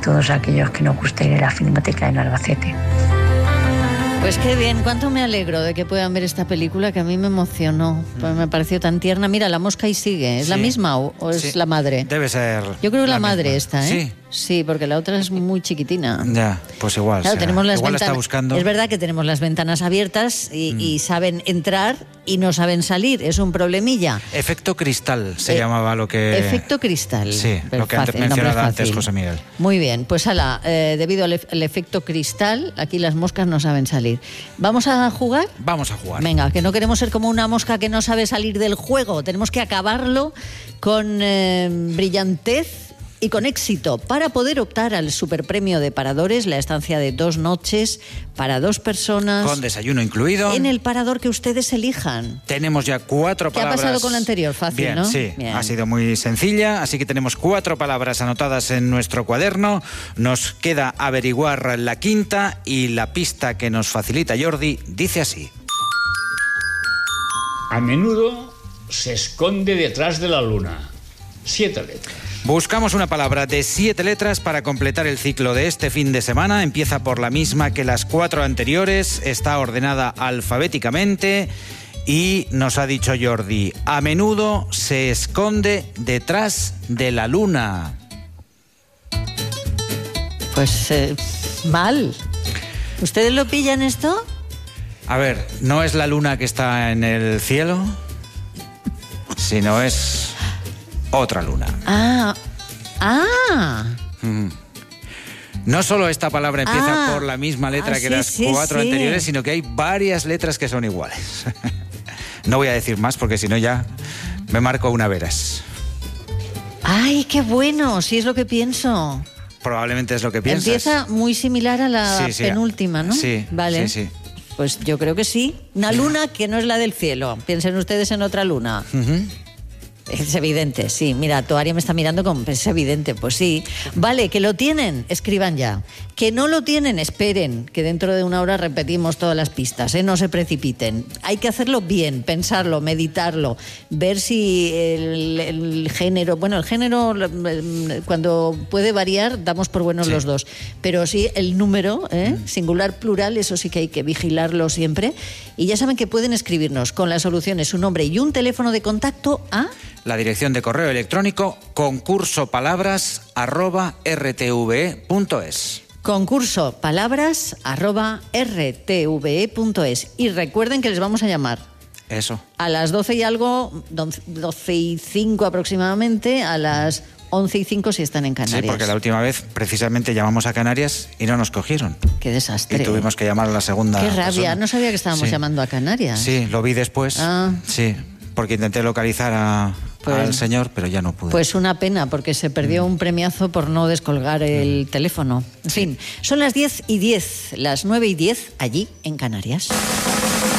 todos aquellos que nos guste ir a la Filmoteca en Albacete. Pues qué bien, cuánto me alegro de que puedan ver esta película, que a mí me emocionó, pues me pareció tan tierna. Mira, la mosca ahí sigue, ¿es la misma o es la madre? Debe ser. Yo creo que la madre misma. esta, ¿eh? Sí, porque la otra es muy chiquitina. Ya, pues igual. Claro, tenemos las igual ventanas. Está buscando. Es verdad que tenemos las ventanas abiertas y saben entrar y no saben salir. Es un problemilla. Efecto cristal se llamaba lo que. Efecto cristal. Sí, pero lo que fácil, mencionaba antes José Miguel. Muy bien, pues debido al efecto cristal, aquí las moscas no saben salir. ¿Vamos a jugar? Vamos a jugar. Venga, que no queremos ser como una mosca que no sabe salir del juego. Tenemos que acabarlo con brillantez y con éxito para poder optar al superpremio de Paradores, la estancia de 2 noches para 2 personas. Con desayuno incluido. En el parador que ustedes elijan. Tenemos ya 4 palabras. ¿Qué ha pasado con la anterior? Fácil, bien, ¿no? Sí, bien. Ha sido muy sencilla, así que tenemos 4 palabras anotadas en nuestro cuaderno. Nos queda averiguar la quinta y la pista que nos facilita Jordi dice así. A menudo se esconde detrás de la luna. 7 letras. Buscamos una palabra de 7 letras para completar el ciclo de este fin de semana. Empieza por la misma que las 4 anteriores, está ordenada alfabéticamente y nos ha dicho Jordi, a menudo se esconde detrás de la luna. Pues mal. ¿Ustedes lo pillan esto? A ver, no es la luna que está en el cielo, sino es otra luna. No solo esta palabra empieza por la misma letra que las 4 anteriores, sino que hay varias letras que son iguales. No voy a decir más porque si no ya me marco una veras. ¡Ay, qué bueno! Sí es lo que pienso. Probablemente es lo que piensas. Empieza muy similar a la penúltima, ¿no? Sí, vale. Sí. Pues yo creo que sí. Una luna que no es la del cielo. Piensen ustedes en otra luna. Es evidente, sí. Mira, Toaria me está mirando como es evidente. Pues sí. Vale, que lo tienen, escriban ya. Que no lo tienen, esperen, que dentro de una hora repetimos todas las pistas, ¿eh? No se precipiten. Hay que hacerlo bien, pensarlo, meditarlo, ver si el género... Bueno, el género, cuando puede variar, damos por buenos los dos. Pero sí, el número, singular, plural, eso sí que hay que vigilarlo siempre. Y ya saben que pueden escribirnos con las soluciones, su nombre y un teléfono de contacto a... La dirección de correo electrónico concursopalabras@rtve.es. concursopalabras@rtve.es. Y recuerden que les vamos a llamar. Eso. A las 12 y algo, 12:05 aproximadamente, a las 11:05 si están en Canarias. Sí, porque la última vez precisamente llamamos a Canarias y no nos cogieron. Qué desastre. Y tuvimos que llamar a la segunda. Qué rabia, persona. no sabía que estábamos llamando a Canarias. Sí, lo vi después. Sí, porque intenté localizar al señor, pero ya no pude. Pues una pena, porque se perdió un premiazo por no descolgar el teléfono. En fin, son las 10:10, las 9:10 allí en Canarias.